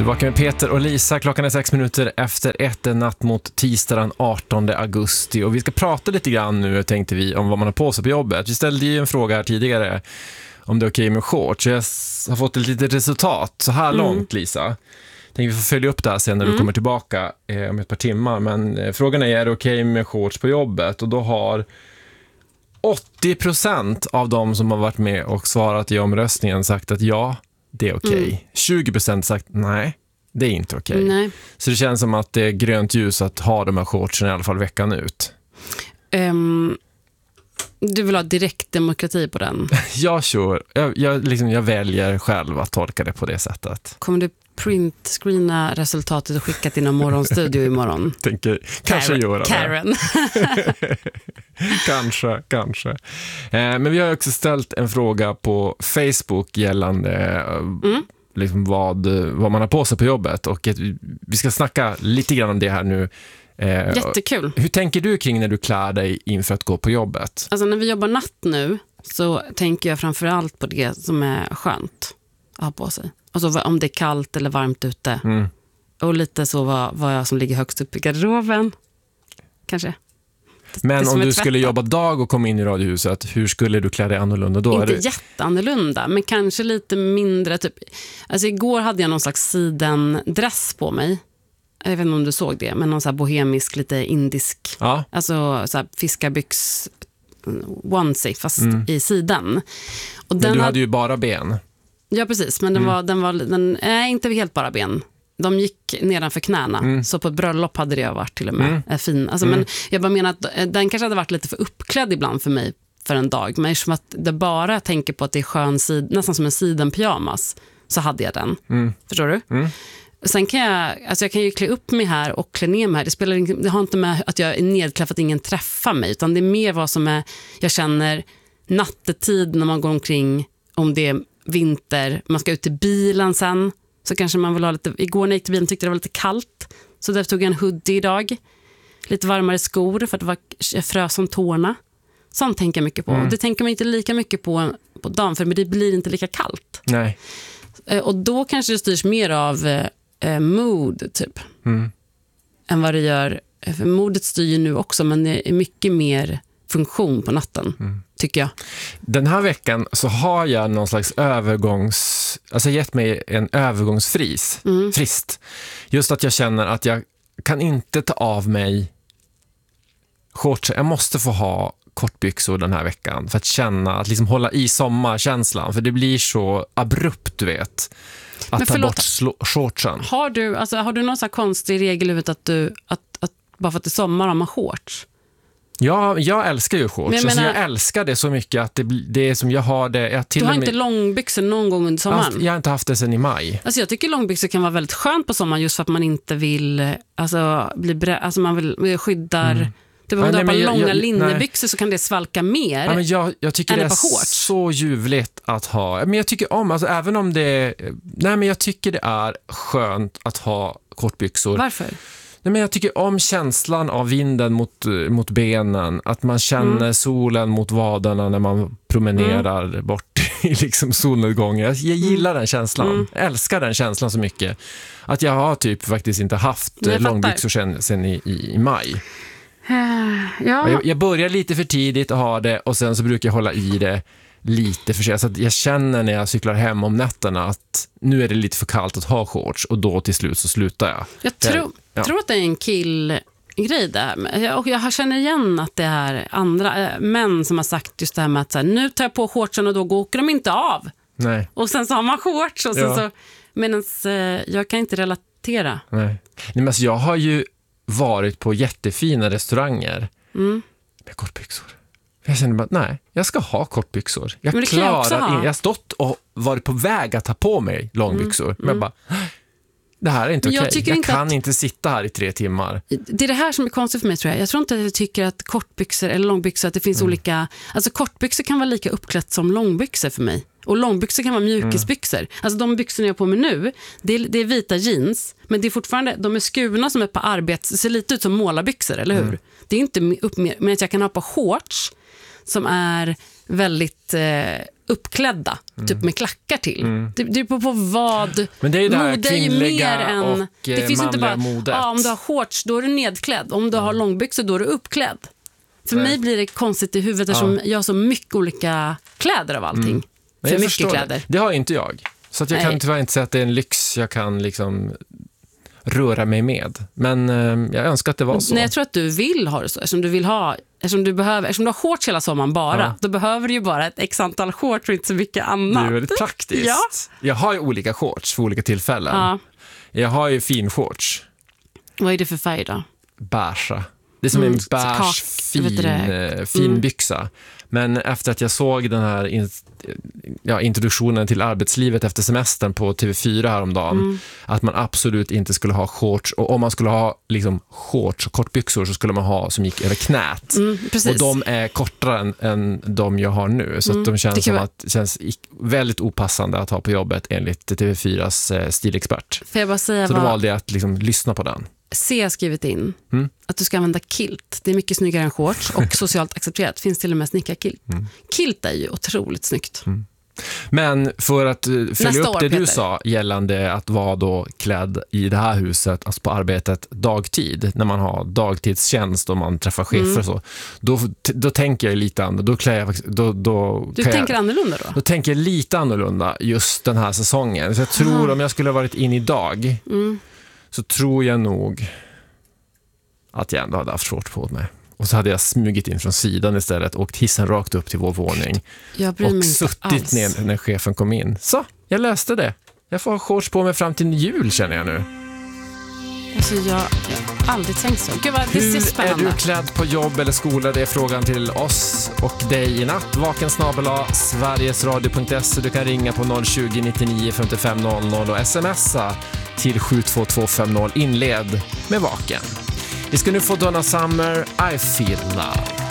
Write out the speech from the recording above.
Du vaknar med Peter och Lisa. Klockan är 6 minuter efter 1, en natt mot tisdag den 18 augusti. Och vi ska prata lite grann nu, tänkte vi, om vad man har på sig på jobbet. Vi ställde ju en fråga här tidigare om det är okej med shorts. Jag har fått ett litet resultat så här långt, Lisa. Jag tänker vi får följa upp det här sen när du kommer tillbaka om ett par timmar. Men frågan är det okej med shorts på jobbet? Och då har 80% av de som har varit med och svarat i omröstningen sagt att ja, det är okej. 20% sagt nej, det är inte okej. Nej. Så det känns som att det är grönt ljus att ha de här shortsen i alla fall veckan ut. Du vill ha direkt demokrati på den? Ja, sure. Jag väljer själv att tolka det på det sättet. Kommer du printscreena resultatet och skicka till någon morgonstudio imorgon? Tänker kanske göra det. Karen. Kanske. Men vi har också ställt en fråga på Facebook gällande liksom vad man har på sig på jobbet. Och vi ska snacka lite grann om det här nu. Jättekul. Hur tänker du kring när du klär dig inför att gå på jobbet? Alltså när vi jobbar natt nu så tänker jag framförallt på det som är skönt att ha på sig. Alltså om det är kallt eller varmt ute. Och lite så vad jag som ligger högst upp i garderoben. Kanske. Men om du skulle jobba dag och komma in i radiohuset, hur skulle du klä dig annorlunda då? Inte jätteannorlunda, men kanske lite mindre typ. Alltså igår hade jag någon slags sidendress på mig. Jag vet inte om du såg det, men någon så här bohemisk, lite indisk. Ja. Alltså så här fiskarbyx onesie fast i siden. Och men du hade ju bara ben. Ja, precis, men den inte helt bara ben. De gick nedanför knäna. Så på ett bröllop hade det varit till och med fin. Alltså, men jag bara menar att den kanske hade varit lite för uppklädd ibland för mig för en dag. Men eftersom att det bara tänker på att det är skön nästan som en sidenpyjamas, så hade jag den. Förstår du? Sen kan jag kan ju klä upp mig här och klä ner mig här. Det har inte med att jag är nedklädd för att ingen träffar mig, utan det är mer vad som är, jag känner nattetid när man går omkring, om det är vinter, man ska ut i bilen sen, så kanske man vill ha lite, igår när jag gick till bilen tyckte det var lite kallt, så därför tog jag en hoodie idag, lite varmare skor för att jag frös om tårna. Sånt tänker jag mycket på. Och det tänker man inte lika mycket på dagen, för det blir inte lika kallt. Nej. Och då kanske det styrs mer av mood typ än vad det gör, för modet styr nu också, men det är mycket mer funktion på natten, tycker jag. Den här veckan så har jag någon slags gett mig en övergångsfrist. Just att jag känner att jag kan inte ta av mig shorts. Jag måste få ha kortbyxor den här veckan för att känna, att liksom hålla i sommarkänslan, för det blir så abrupt, du vet. Att ta bort shortsen. Har du någon sån här konstig regel ut att bara för att det är sommar har man shorts? Ja, jag älskar ju shorts. Jag älskar det så mycket att det är som jag har det. Du har inte långbyxor någon gång under sommaren? Jag har inte haft det sedan i maj. Alltså jag tycker långbyxor kan vara väldigt skönt på sommaren, just för att man inte vill man vill skyddar. Det var om du har långa linnebyxor så kan det svalka mer. Ja, men jag tycker det är så ljuvligt att ha. Men jag tycker om, alltså även om det men jag tycker det är skönt att ha kortbyxor. Varför? Nej, men jag tycker om känslan av vinden mot benen, att man känner solen mot vaderna när man promenerar bort i liksom solnedgången. Jag gillar den känslan. Jag älskar den känslan så mycket att jag har typ faktiskt inte haft långbyxor sen i maj. Ja. Jag börjar lite för tidigt att ha det, och sen så brukar jag hålla i det lite för sig. Så att jag känner när jag cyklar hem om nätterna att nu är det lite för kallt att ha shorts, och då till slut så slutar jag. Jag tror att det är en killgrej där. Och jag känner igen att det är andra män som har sagt just det här med att så här, nu tar jag på shortsen och då åker de inte av. Nej. Och sen så har man shorts och sen så, medans jag kan inte relatera. Nej, men alltså, jag har ju varit på jättefina restauranger med kortbyxor. Jag känner bara, nej, jag ska ha kortbyxor. Jag har stått och varit på väg att ta på mig långbyxor. Men jag bara, det här är inte okej. Jag kan inte sitta här i 3 timmar. Det är det här som är konstigt för mig, tror jag. Jag tror inte att jag tycker att kortbyxor eller långbyxor, att det finns olika. Alltså kortbyxor kan vara lika uppklätt som långbyxor för mig. Och långbyxor kan vara mjukisbyxor. Alltså de byxorna jag har på mig nu, det är vita jeans, men det är fortfarande, de är skurna som är på arbets, ser lite ut som målarbyxor, eller hur? Det är inte men jag kan ha på shorts som är väldigt uppklädda, typ med klackar till. Det beror på vad. Men det är ju det här mode är ju kvinnliga mer än, och det finns inte bara, modet. om du har shorts då är du nedklädd, om du har långbyxor då är du uppklädd. För mig blir det konstigt i huvudet eftersom jag har så mycket olika kläder av allting. För mycket kläder. Det har inte jag. Så att jag kan tyvärr inte säga att det är en lyx jag kan liksom röra mig med. Men jag önskar att det var så. Nej, jag tror att du vill ha det så. Eftersom du har shorts hela sommaren bara, då behöver du ju bara ett x antal shorts och inte så mycket annat. Det är väldigt praktiskt. Ja. Jag har ju olika shorts för olika tillfällen. Ja. Jag har ju fin shorts. Vad är det för färg då? Beige. Det är som en beige fin byxa. Men efter att jag såg den här introduktionen till arbetslivet efter semestern på TV4 häromdagen, att man absolut inte skulle ha shorts, och om man skulle ha liksom shorts och kortbyxor så skulle man ha som gick över knät. Och de är kortare än de jag har nu, så att de känns väldigt opassande att ha på jobbet enligt TV4s stilexpert. Får jag bara säga så då valde jag att liksom lyssna på den. C har skrivit in att du ska använda kilt. Det är mycket snyggare än shorts och socialt accepterat. Finns till och med snickarkilt. Kilt är ju otroligt snyggt. Men för att följa upp det Peter, du sa gällande att vara då klädd i det här huset, alltså på arbetet dagtid, när man har dagtidstjänst och man träffar chefer och så, då tänker jag lite annorlunda. Du tänker annorlunda då? Då tänker jag lite annorlunda just den här säsongen. Så jag tror om jag skulle ha varit in idag så tror jag nog att jag ändå hade haft shorts på mig. Och så hade jag smugit in från sidan istället, åkt hissen rakt upp till vår våning och suttit ner när chefen kom in. Så, jag löste det. Jag får ha shorts på mig fram till jul, känner jag nu. Alltså jag har aldrig tänkt så. Gud, det ser spännande. Är du klädd på jobb eller skola? Det är frågan till oss och dig i natt. vaken@sverigesradio.se. Du kan ringa på 020 99 55 00 och smsa till 72250. Inled med Vaken. Vi ska nu få Donna Summer, I Feel Love.